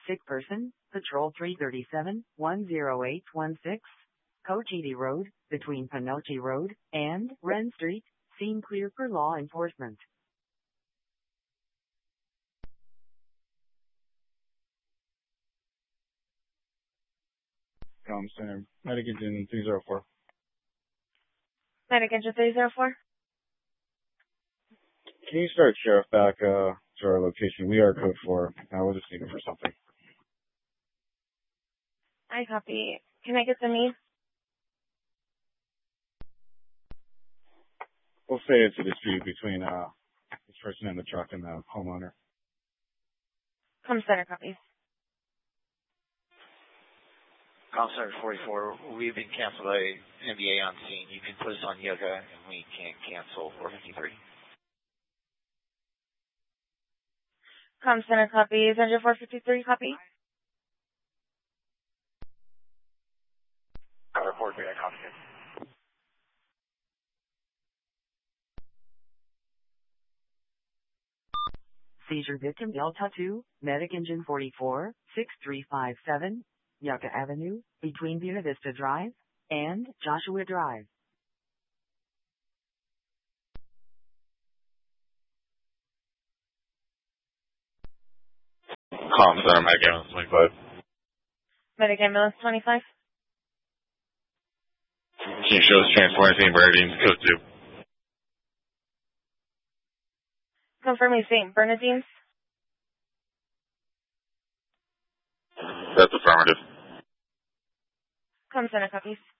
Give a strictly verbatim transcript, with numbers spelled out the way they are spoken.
Sick person, Patrol three thirty-seven, one oh eight one six, Cochiti Road, between Penuche Road and Wren Street, scene clear for law enforcement. Com Center, Medic Engine three oh four. Medic Engine three oh four. Can you start Sheriff back uh, to our location? We are code four. Uh, we're just looking for something. I copy. Can I get the me? We'll say it's a dispute between uh, this person in the truck and the homeowner. Com Center copies. Com Center forty-four, we've been canceled by N B A on scene. You can put us on Yucca, and we can cancel four fifty-three. Com Center copies. Under four fifty-three copy. Report me, I copy it. Seizure victim Delta two, Medic Engine forty-four, six three five seven, Yucca Avenue, between Buena Vista Drive and Joshua Drive. Com Center, Medic Ambulance twenty-five. Medic Ambulance twenty-five. Can you show us transporting Saint Bernardine's code two? Confirming Saint Bernardine's. That's affirmative. Com Center copies.